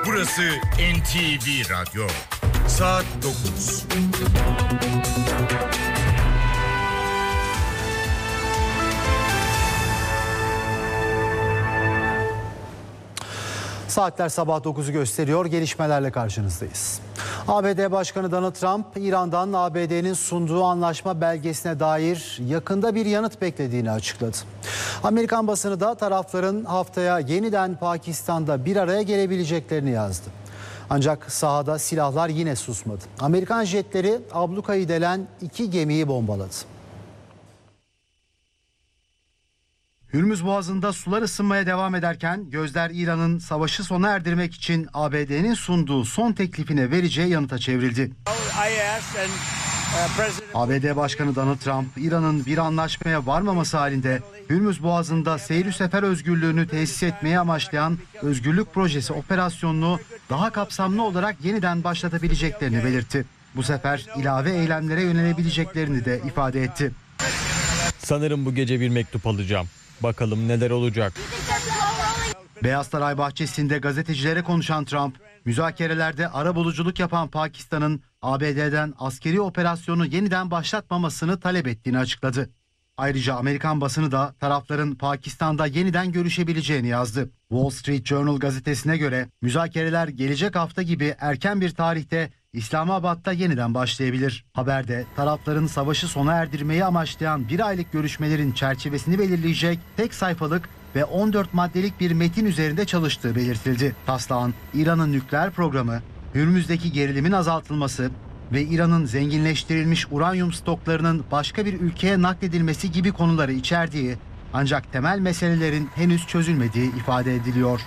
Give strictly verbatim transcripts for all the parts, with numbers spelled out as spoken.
Burası N T V Radyo. Saat dokuz. Saatler sabah dokuzu gösteriyor. Gelişmelerle karşınızdayız. A B D Başkanı Donald Trump, İran'dan A B D'nin sunduğu anlaşma belgesine dair yakında bir yanıt beklediğini açıkladı. Amerikan basını da tarafların haftaya yeniden Pakistan'da bir araya gelebileceklerini yazdı. Ancak sahada silahlar yine susmadı. Amerikan jetleri ablukayı delen iki gemiyi bombaladı. Hürmüz Boğazı'nda sular ısınmaya devam ederken gözler İran'ın savaşı sona erdirmek için A B D'nin sunduğu son teklifine vereceği yanıta çevrildi. A B D Başkanı Donald Trump, İran'ın bir anlaşmaya varmaması halinde Hürmüz Boğazı'nda seyir sefer özgürlüğünü tesis etmeye amaçlayan Özgürlük Projesi operasyonunu daha kapsamlı olarak yeniden başlatabileceklerini belirtti. Bu sefer ilave eylemlere yönelebileceklerini de ifade etti. Sanırım bu gece bir mektup alacağım. Bakalım neler olacak. Beyaz Saray bahçesinde gazetecilere konuşan Trump, müzakerelerde arabuluculuk yapan Pakistan'ın A B D'den askeri operasyonu yeniden başlatmamasını talep ettiğini açıkladı. Ayrıca Amerikan basını da tarafların Pakistan'da yeniden görüşebileceğini yazdı. Wall Street Journal gazetesine göre müzakereler gelecek hafta gibi erken bir tarihte İslamabad'da yeniden başlayabilir. Haberde tarafların savaşı sona erdirmeyi amaçlayan bir aylık görüşmelerin çerçevesini belirleyecek tek sayfalık ve on dört maddelik bir metin üzerinde çalıştığı belirtildi. Taslağın İran'ın nükleer programı, Hürmüz'deki gerilimin azaltılması ve İran'ın zenginleştirilmiş uranyum stoklarının başka bir ülkeye nakledilmesi gibi konuları içerdiği, ancak temel meselelerin henüz çözülmediği ifade ediliyor.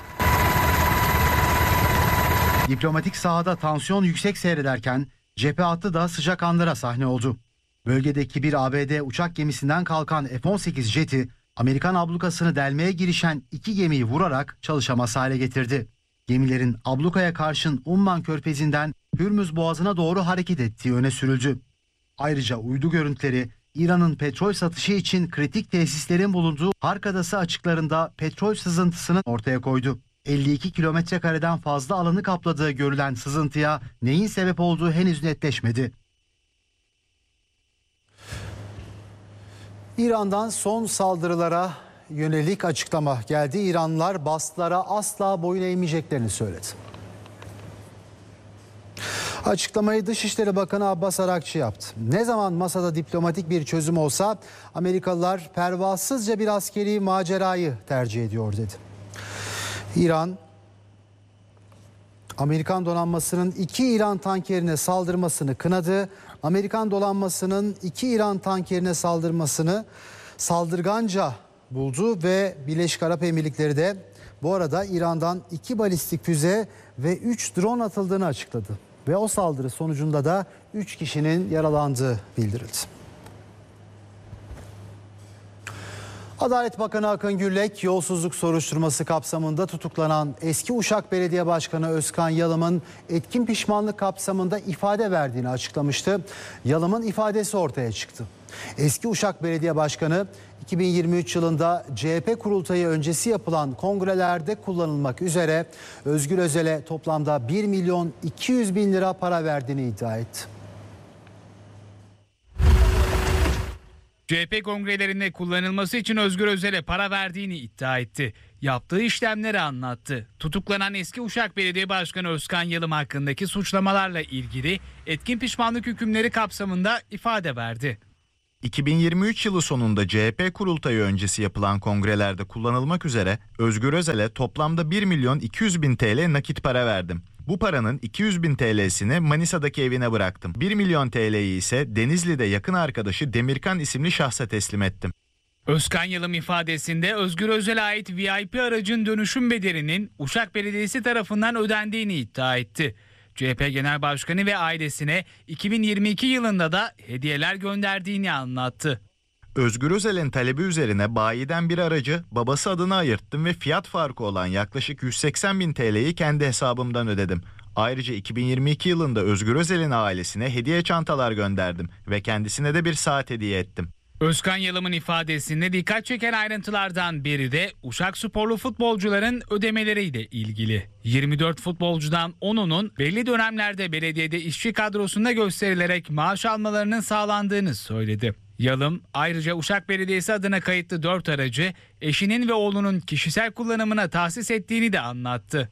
Diplomatik sahada tansiyon yüksek seyrederken cephe hattı da sıcak anlara sahne oldu. Bölgedeki bir A B D uçak gemisinden kalkan F on sekiz jeti Amerikan ablukasını delmeye girişen iki gemiyi vurarak çalışamaz hale getirdi. Gemilerin ablukaya karşın Umman Körfezi'nden Hürmüz Boğazı'na doğru hareket ettiği öne sürüldü. Ayrıca uydu görüntüleri İran'ın petrol satışı için kritik tesislerin bulunduğu Hark Adası açıklarında petrol sızıntısını ortaya koydu. elli iki kilometre kareden fazla alanı kapladığı görülen sızıntıya neyin sebep olduğu henüz netleşmedi. İran'dan son saldırılara yönelik açıklama geldi. İranlılar baskılara asla boyun eğmeyeceklerini söyledi. Açıklamayı Dışişleri Bakanı Abbas Arakçı yaptı. Ne zaman masada diplomatik bir çözüm olsa Amerikalılar pervasızca bir askeri macerayı tercih ediyor dedi. İran, Amerikan donanmasının iki İran tankerine saldırmasını kınadı. Amerikan donanmasının iki İran tankerine saldırmasını saldırganca buldu ve Birleşik Arap Emirlikleri de bu arada İran'dan iki balistik füze ve üç drone atıldığını açıkladı. Ve o saldırı sonucunda da üç kişinin yaralandığı bildirildi. Adalet Bakanı Akın Gürlek, yolsuzluk soruşturması kapsamında tutuklanan eski Uşak Belediye Başkanı Özkan Yalım'ın etkin pişmanlık kapsamında ifade verdiğini açıklamıştı. Yalım'ın ifadesi ortaya çıktı. Eski Uşak Belediye Başkanı iki bin yirmi üç yılında C H P kurultayı öncesi yapılan kongrelerde kullanılmak üzere Özgür Özel'e toplamda bir milyon iki yüz bin lira para verdiğini iddia etti. C H P kongrelerinde kullanılması için Özgür Özel'e para verdiğini iddia etti. Yaptığı işlemleri anlattı. Tutuklanan eski Uşak Belediye Başkanı Özkan Yalım hakkındaki suçlamalarla ilgili etkin pişmanlık hükümleri kapsamında ifade verdi. iki bin yirmi üç yılı sonunda C H P kurultayı öncesi yapılan kongrelerde kullanılmak üzere Özgür Özel'e toplamda bir milyon iki yüz bin T L nakit para verdim. Bu paranın iki yüz bin T L'sini Manisa'daki evine bıraktım. bir milyon T L'yi ise Denizli'de yakın arkadaşı Demirkan isimli şahsa teslim ettim. Özkan Yalım ifadesinde Özgür Özel'e ait V I P aracın dönüşüm bedelinin Uşak Belediyesi tarafından ödendiğini iddia etti. C H P Genel Başkanı ve ailesine iki bin yirmi iki yılında da hediyeler gönderdiğini anlattı. Özgür Özel'in talebi üzerine bayiden bir aracı babası adına ayırttım ve fiyat farkı olan yaklaşık yüz seksen bin T L'yi kendi hesabımdan ödedim. Ayrıca iki bin yirmi iki yılında Özgür Özel'in ailesine hediye çantalar gönderdim ve kendisine de bir saat hediye ettim. Özkan Yalım'ın ifadesinde dikkat çeken ayrıntılardan biri de Uşak sporlu futbolcuların ödemeleriyle ilgili. yirmi dört futbolcudan onunun belli dönemlerde belediyede işçi kadrosunda gösterilerek maaş almalarının sağlandığını söyledi. Yalım ayrıca Uşak Belediyesi adına kayıtlı dört aracı eşinin ve oğlunun kişisel kullanımına tahsis ettiğini de anlattı.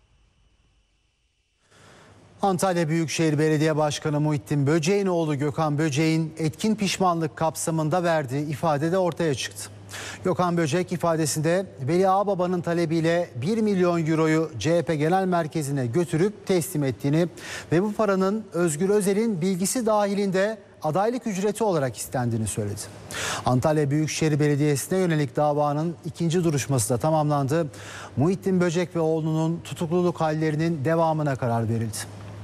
Antalya Büyükşehir Belediye Başkanı Muhittin Böcek'in oğlu Gökhan Böcek'in etkin pişmanlık kapsamında verdiği ifadede ortaya çıktı. Gökhan Böcek ifadesinde Veli Ağbaba'nın talebiyle bir milyon euroyu C H P Genel Merkezi'ne götürüp teslim ettiğini ve bu paranın Özgür Özel'in bilgisi dahilinde adaylık ücreti olarak istendiğini söyledi. Antalya Büyükşehir Belediyesi'ne yönelik davanın ikinci duruşması da tamamlandı. Muhittin Böcek ve oğlunun tutukluluk hallerinin devamına karar verildi.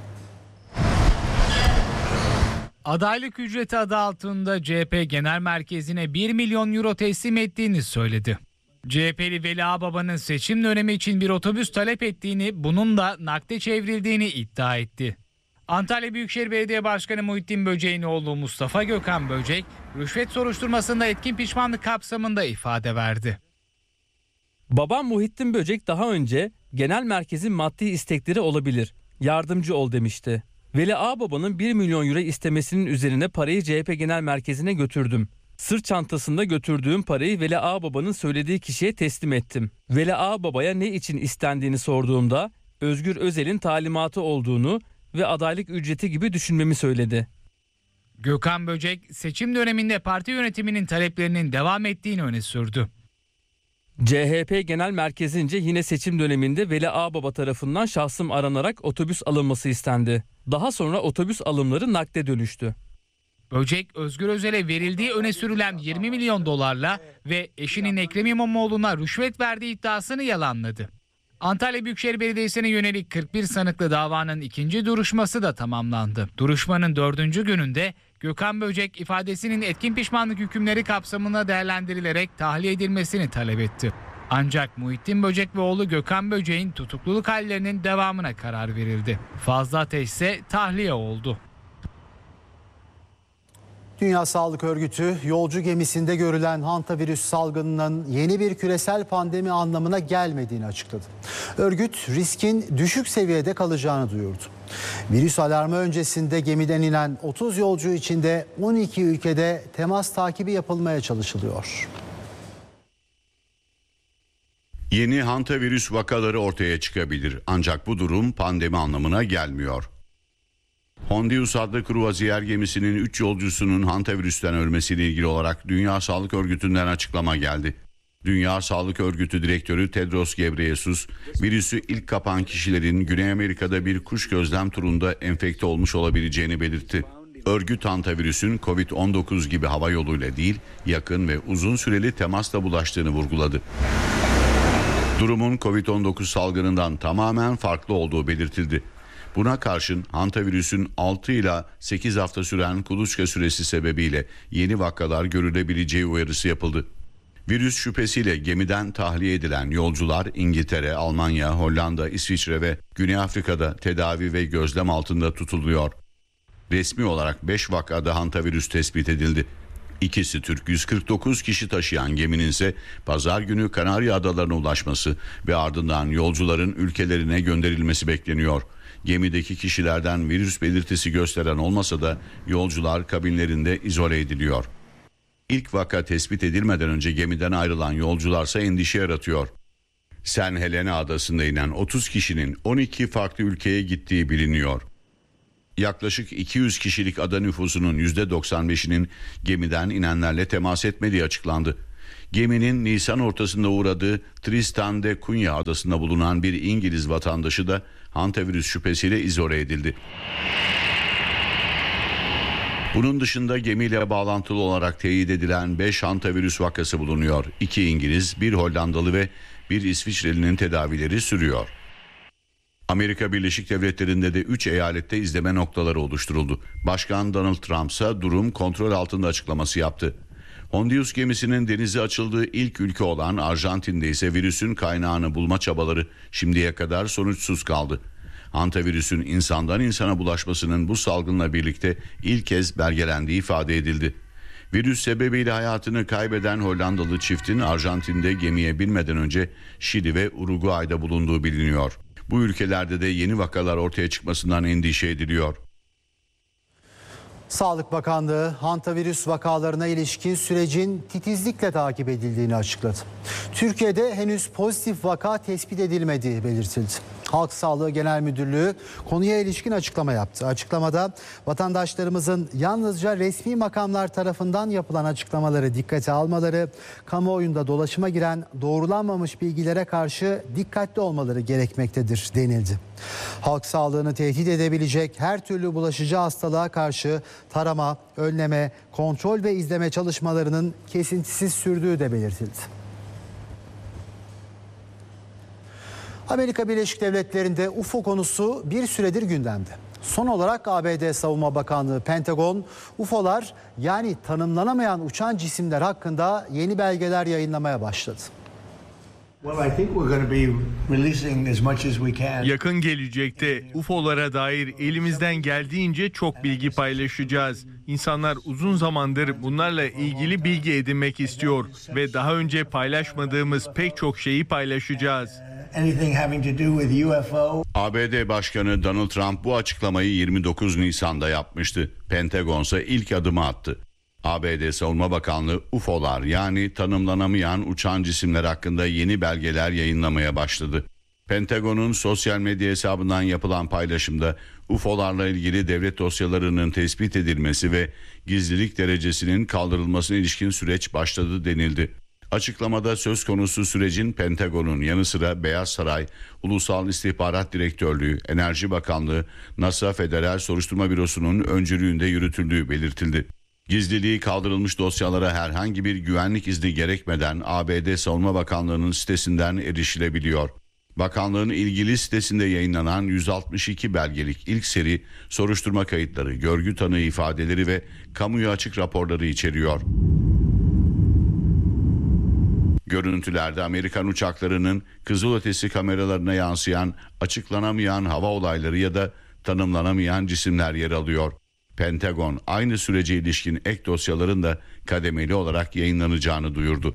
Adaylık ücreti adı altında C H P Genel Merkezi'ne bir milyon euro teslim ettiğini söyledi. C H P'li Veli Ağbaba'nın seçim dönemi için bir otobüs talep ettiğini, bunun da nakde çevrildiğini iddia etti. Antalya Büyükşehir Belediye Başkanı Muhittin Böcek'in oğlu Mustafa Gökhan Böcek, rüşvet soruşturmasında etkin pişmanlık kapsamında ifade verdi. Babam Muhittin Böcek daha önce genel merkezin maddi istekleri olabilir, yardımcı ol demişti. Veli Ağbaba'nın bir milyon euro istemesinin üzerine parayı C H P Genel Merkezi'ne götürdüm. Sırt çantasında götürdüğüm parayı Veli Ağbaba'nın söylediği kişiye teslim ettim. Veli Ağbaba'ya ne için istendiğini sorduğumda Özgür Özel'in talimatı olduğunu ve adaylık ücreti gibi düşünmemi söyledi. Gökhan Böcek seçim döneminde parti yönetiminin taleplerinin devam ettiğini öne sürdü. C H P Genel Merkezi'nce yine seçim döneminde Veli Ağbaba tarafından şahsım aranarak otobüs alınması istendi. Daha sonra otobüs alımları nakde dönüştü. Böcek, Özgür Özel'e verildiği öne sürülen yirmi milyon dolarla ve eşinin Ekrem İmamoğlu'na rüşvet verdiği iddiasını yalanladı. Antalya Büyükşehir Belediyesi'ne yönelik kırk bir sanıklı davanın ikinci duruşması da tamamlandı. Duruşmanın dördüncü gününde Gökhan Böcek ifadesinin etkin pişmanlık hükümleri kapsamında değerlendirilerek tahliye edilmesini talep etti. Ancak Muhittin Böcek ve oğlu Gökhan Böcek'in tutukluluk hallerinin devamına karar verildi. Fazla Ateş ise tahliye oldu. Dünya Sağlık Örgütü yolcu gemisinde görülen hantavirüs salgınının yeni bir küresel pandemi anlamına gelmediğini açıkladı. Örgüt riskin düşük seviyede kalacağını duyurdu. Virüs alarmı öncesinde gemiden inen otuz yolcu içinde on iki ülkede temas takibi yapılmaya çalışılıyor. Yeni hantavirüs vakaları ortaya çıkabilir ancak bu durum pandemi anlamına gelmiyor. Hondius adlı kruvaziyer gemisinin üç yolcusunun hantavirüsten ölmesiyle ilgili olarak Dünya Sağlık Örgütü'nden açıklama geldi. Dünya Sağlık Örgütü Direktörü Tedros Ghebreyesus, virüsü ilk kapan kişilerin Güney Amerika'da bir kuş gözlem turunda enfekte olmuş olabileceğini belirtti. Örgüt hantavirüsün kovid on dokuz gibi hava yoluyla değil, yakın ve uzun süreli temasla bulaştığını vurguladı. Durumun kovid on dokuz salgınından tamamen farklı olduğu belirtildi. Buna karşın hantavirüsün altı ila sekiz hafta süren kuluçka süresi sebebiyle yeni vakalar görülebileceği uyarısı yapıldı. Virüs şüphesiyle gemiden tahliye edilen yolcular İngiltere, Almanya, Hollanda, İsviçre ve Güney Afrika'da tedavi ve gözlem altında tutuluyor. Resmi olarak beş vakada hantavirüs tespit edildi. İkisi Türk, yüz kırk dokuz kişi taşıyan geminin ise pazar günü Kanarya Adalarına ulaşması ve ardından yolcuların ülkelerine gönderilmesi bekleniyor. Gemideki kişilerden virüs belirtisi gösteren olmasa da yolcular kabinlerinde izole ediliyor. İlk vaka tespit edilmeden önce gemiden ayrılan yolcularsa endişe yaratıyor. Saint Helena adasında inen otuz kişinin on iki farklı ülkeye gittiği biliniyor. Yaklaşık iki yüz kişilik ada nüfusunun yüzde doksan beşinin gemiden inenlerle temas etmediği açıklandı. Geminin Nisan ortasında uğradığı Tristan de Cunha adasında bulunan bir İngiliz vatandaşı da hantavirüs şüphesiyle izole edildi. Bunun dışında gemiyle bağlantılı olarak teyit edilen beş hantavirüs vakası bulunuyor. iki İngiliz, bir Hollandalı ve bir İsviçreli'nin tedavileri sürüyor. Amerika Birleşik Devletleri'nde de üç eyalette izleme noktaları oluşturuldu. Başkan Donald Trump ise durum kontrol altında açıklaması yaptı. Hondius gemisinin denize açıldığı ilk ülke olan Arjantin'de ise virüsün kaynağını bulma çabaları şimdiye kadar sonuçsuz kaldı. Hantavirüsün insandan insana bulaşmasının bu salgınla birlikte ilk kez belgelendiği ifade edildi. Virüs sebebiyle hayatını kaybeden Hollandalı çiftin Arjantin'de gemiye binmeden önce Şili ve Uruguay'da bulunduğu biliniyor. Bu ülkelerde de yeni vakalar ortaya çıkmasından endişe ediliyor. Sağlık Bakanlığı hantavirüs vakalarına ilişkin sürecin titizlikle takip edildiğini açıkladı. Türkiye'de henüz pozitif vaka tespit edilmediği belirtildi. Halk Sağlığı Genel Müdürlüğü konuya ilişkin açıklama yaptı. Açıklamada vatandaşlarımızın yalnızca resmi makamlar tarafından yapılan açıklamaları dikkate almaları, kamuoyunda dolaşıma giren doğrulanmamış bilgilere karşı dikkatli olmaları gerekmektedir denildi. Halk sağlığını tehdit edebilecek her türlü bulaşıcı hastalığa karşı tarama, önleme, kontrol ve izleme çalışmalarının kesintisiz sürdüğü de belirtildi. Amerika Birleşik Devletleri'nde U F O konusu bir süredir gündemde. Son olarak A B D Savunma Bakanlığı Pentagon, U F O'lar yani tanımlanamayan uçan cisimler hakkında yeni belgeler yayınlamaya başladı. Yakın gelecekte U F O'lara dair elimizden geldiğince çok bilgi paylaşacağız. İnsanlar uzun zamandır bunlarla ilgili bilgi edinmek istiyor ve daha önce paylaşmadığımız pek çok şeyi paylaşacağız. A B D Başkanı Donald Trump bu açıklamayı yirmi dokuz Nisan'da yapmıştı. Pentagon ise ilk adımı attı. A B D Savunma Bakanlığı U F O'lar yani tanımlanamayan uçan cisimler hakkında yeni belgeler yayınlamaya başladı. Pentagon'un sosyal medya hesabından yapılan paylaşımda U F O'larla ilgili devlet dosyalarının tespit edilmesi ve gizlilik derecesinin kaldırılmasına ilişkin süreç başladı denildi. Açıklamada söz konusu sürecin Pentagon'un yanı sıra Beyaz Saray, Ulusal İstihbarat Direktörlüğü, Enerji Bakanlığı, NASA Federal Soruşturma Bürosu'nun öncülüğünde yürütüldüğü belirtildi. Gizliliği kaldırılmış dosyalara herhangi bir güvenlik izni gerekmeden A B D Savunma Bakanlığı'nın sitesinden erişilebiliyor. Bakanlığın ilgili sitesinde yayınlanan yüz altmış iki belgelik ilk seri soruşturma kayıtları, görgü tanığı ifadeleri ve kamuya açık raporları içeriyor. Görüntülerde Amerikan uçaklarının kızılötesi kameralarına yansıyan açıklanamayan hava olayları ya da tanımlanamayan cisimler yer alıyor. Pentagon aynı sürece ilişkin ek dosyaların da kademeli olarak yayınlanacağını duyurdu.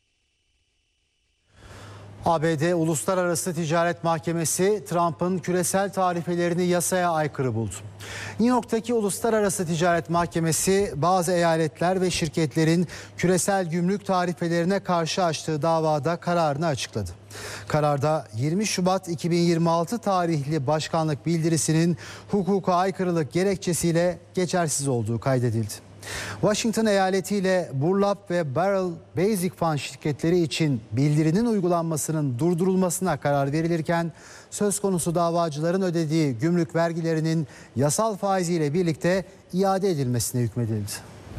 A B D Uluslararası Ticaret Mahkemesi Trump'ın küresel tarifelerini yasaya aykırı buldu. New York'taki Uluslararası Ticaret Mahkemesi bazı eyaletler ve şirketlerin küresel gümrük tarifelerine karşı açtığı davada kararını açıkladı. Kararda yirmi Şubat iki bin yirmi altı tarihli başkanlık bildirisinin hukuka aykırılık gerekçesiyle geçersiz olduğu kaydedildi. Washington eyaletiyle Burlap ve Barrel Basic Fund şirketleri için bildirinin uygulanmasının durdurulmasına karar verilirken söz konusu davacıların ödediği gümrük vergilerinin yasal faiziyle birlikte iade edilmesine hükmedildi.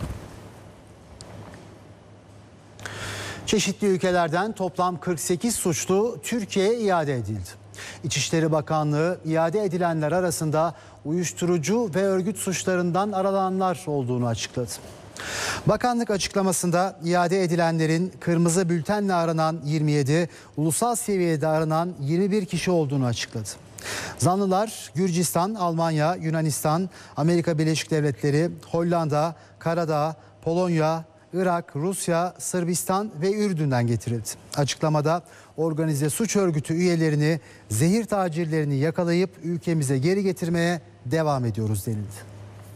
Çeşitli ülkelerden toplam kırk sekiz suçlu Türkiye'ye iade edildi. İçişleri Bakanlığı iade edilenler arasında uyuşturucu ve örgüt suçlarından aralananlar olduğunu açıkladı. Bakanlık açıklamasında iade edilenlerin kırmızı bültenle aranan yirmi yedi, ulusal seviyede aranan yirmi bir kişi olduğunu açıkladı. Zanlılar Gürcistan, Almanya, Yunanistan, Amerika Birleşik Devletleri, Hollanda, Karadağ, Polonya, Irak, Rusya, Sırbistan ve Ürdün'den getirildi. Açıklamada organize suç örgütü üyelerini, zehir tacirlerini yakalayıp ülkemize geri getirmeye devam ediyoruz denildi.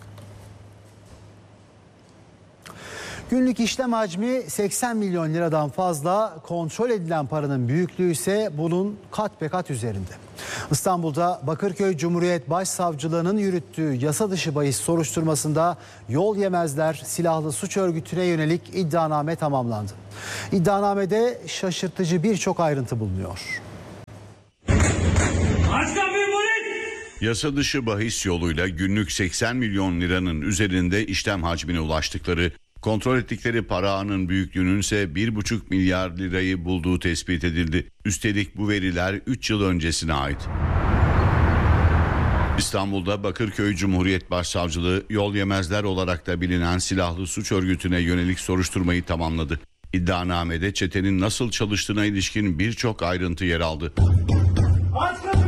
Günlük işlem hacmi seksen milyon liradan fazla, kontrol edilen paranın büyüklüğü ise bunun kat be kat üzerinde. İstanbul'da Bakırköy Cumhuriyet Başsavcılığı'nın yürüttüğü yasa dışı bahis soruşturmasında Yol Yemezler silahlı suç örgütüne yönelik iddianame tamamlandı. İddianamede şaşırtıcı birçok ayrıntı bulunuyor. Yasa dışı bahis yoluyla günlük seksen milyon liranın üzerinde işlem hacmine ulaştıkları, kontrol ettikleri para ağının büyüklüğünün ise bir buçuk milyar lirayı bulduğu tespit edildi. Üstelik bu veriler üç yıl öncesine ait. İstanbul'da Bakırköy Cumhuriyet Başsavcılığı Yol Yemezler olarak da bilinen silahlı suç örgütüne yönelik soruşturmayı tamamladı. İddianamede çetenin nasıl çalıştığına ilişkin birçok ayrıntı yer aldı.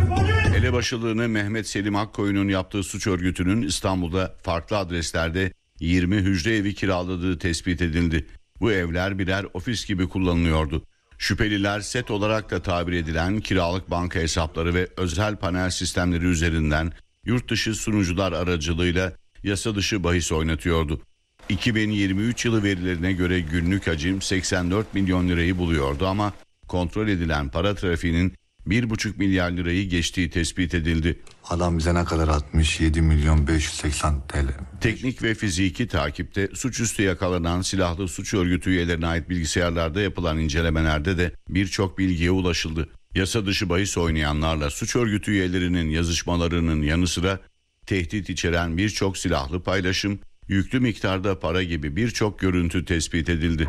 Elebaşılığını Mehmet Selim Akkoyun'un yaptığı suç örgütünün İstanbul'da farklı adreslerde yirmi hücre evi kiraladığı tespit edildi. Bu evler birer ofis gibi kullanılıyordu. Şüpheliler set olarak da tabir edilen kiralık banka hesapları ve özel panel sistemleri üzerinden yurt dışı sunucular aracılığıyla yasa dışı bahis oynatıyordu. iki bin yirmi üç yılı verilerine göre günlük hacim seksen dört milyon lirayı buluyordu ama kontrol edilen para trafiğinin bir buçuk milyar lirayı geçtiği tespit edildi. Adam bize ne kadar atmış? yedi milyon beş yüz seksen TL. Teknik ve fiziki takipte suçüstü yakalanan silahlı suç örgütü üyelerine ait bilgisayarlarda yapılan incelemelerde de birçok bilgiye ulaşıldı. Yasa dışı bahis oynayanlarla suç örgütü üyelerinin yazışmalarının yanı sıra tehdit içeren birçok silahlı paylaşım, yüklü miktarda para gibi birçok görüntü tespit edildi.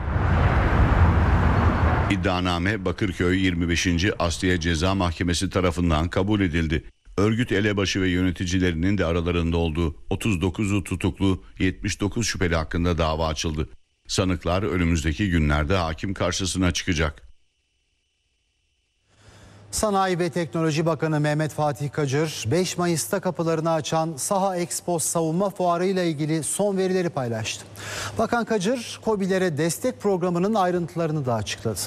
İddianame Bakırköy yirmi beşinci Asliye Ceza Mahkemesi tarafından kabul edildi. Örgüt elebaşı ve yöneticilerinin de aralarında olduğu otuz dokuzu tutuklu, yetmiş dokuz şüpheli hakkında dava açıldı. Sanıklar önümüzdeki günlerde hakim karşısına çıkacak. Sanayi ve Teknoloji Bakanı Mehmet Fatih Kacır, beş Mayıs'ta kapılarını açan Saha Expo Savunma Fuarı ile ilgili son verileri paylaştı. Bakan Kacır, KOBİ'lere destek programının ayrıntılarını da açıkladı.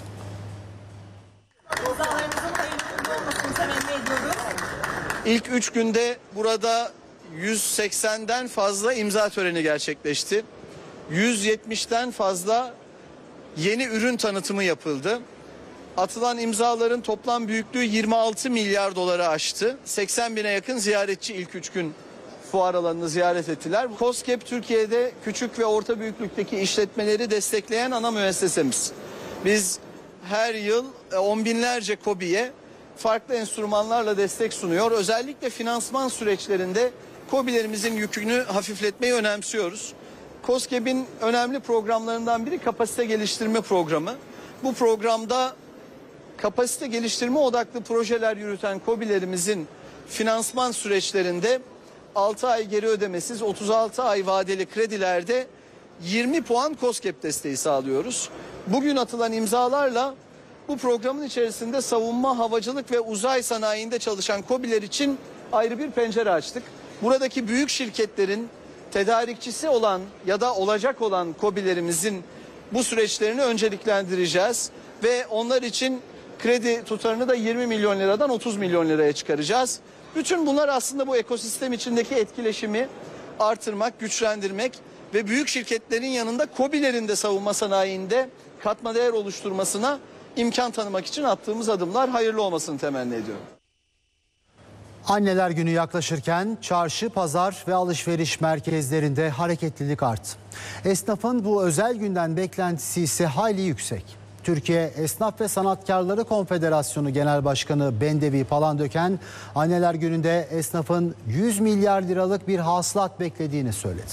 İlk üç günde burada yüz seksenden fazla imza töreni gerçekleşti. yüz yetmişten fazla yeni ürün tanıtımı yapıldı. Atılan imzaların toplam büyüklüğü yirmi altı milyar doları aştı. seksen bine yakın ziyaretçi ilk üç gün fuar alanını ziyaret ettiler. KOSGEB Türkiye'de küçük ve orta büyüklükteki işletmeleri destekleyen ana müessesemiz. Biz her yıl on binlerce KOBİ'ye farklı enstrümanlarla destek sunuyor. Özellikle finansman süreçlerinde KOBİ'lerimizin yükünü hafifletmeyi önemsiyoruz. KOSGEB'in önemli programlarından biri kapasite geliştirme programı. Bu programda kapasite geliştirme odaklı projeler yürüten KOBİ'lerimizin finansman süreçlerinde altı ay geri ödemesiz, otuz altı ay vadeli kredilerde yirmi puan KOSGEB desteği sağlıyoruz. Bugün atılan imzalarla bu programın içerisinde savunma, havacılık ve uzay sanayinde çalışan KOBİ'ler için ayrı bir pencere açtık. Buradaki büyük şirketlerin tedarikçisi olan ya da olacak olan KOBİ'lerimizin bu süreçlerini önceliklendireceğiz ve onlar için kredi tutarını da yirmi milyon liradan otuz milyon liraya çıkaracağız. Bütün bunlar aslında bu ekosistem içindeki etkileşimi artırmak, güçlendirmek ve büyük şirketlerin yanında KOBİ'lerin de savunma sanayinde katma değer oluşturmasına imkan tanımak için attığımız adımlar, hayırlı olmasını temenni ediyorum. Anneler Günü yaklaşırken çarşı, pazar ve alışveriş merkezlerinde hareketlilik arttı. Esnafın bu özel günden beklentisi ise hayli yüksek. Türkiye Esnaf ve Sanatkarları Konfederasyonu Genel Başkanı Bendevi Palandöken, Anneler Günü'nde esnafın yüz milyar liralık bir hasılat beklediğini söyledi.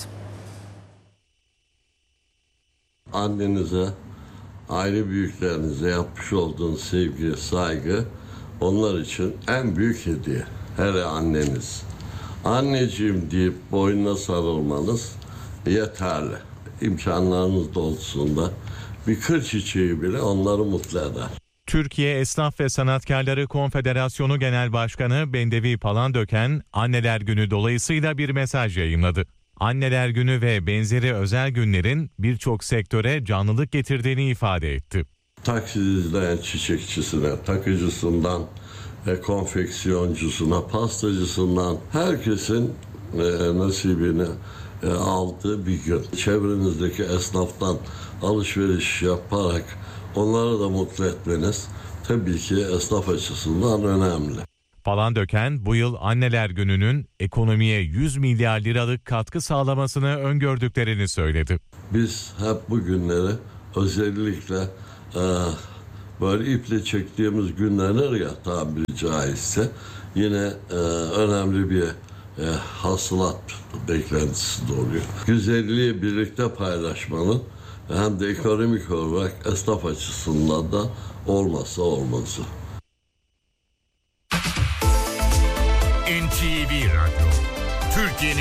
Annenize, aile büyüklerinize yapmış olduğunuz sevgi, saygı onlar için en büyük hediye. Hele anneniz. Anneciğim deyip boynuna sarılmanız yeterli. İmkanlarınız doğrultusunda bir kır çiçeği bile onları mutlu eder. Türkiye Esnaf ve Sanatkarları Konfederasyonu Genel Başkanı Bendevi Palandöken, Anneler Günü dolayısıyla bir mesaj yayınladı. Anneler Günü ve benzeri özel günlerin birçok sektöre canlılık getirdiğini ifade etti. Taksi izleyen çiçekçisine, takıcısından, e, konfeksiyoncusuna, pastacısından herkesin e, nasibini e, aldığı bir gün. Çevrenizdeki esnaftan alışveriş yaparak onları da mutlu etmeniz tabii ki esnaf açısından önemli. Palandöken bu yıl Anneler Günü'nün ekonomiye yüz milyar liralık katkı sağlamasını öngördüklerini söyledi. Biz hep bu günleri özellikle e, böyle iple çektiğimiz günler ya tabiri caizse yine e, önemli bir e, hasılat beklentisi doğuyor. Güzelliği birlikte paylaşmanın hem de ekonomik olarak esnaf açısından da olmazsa olmazı. N T V Radyo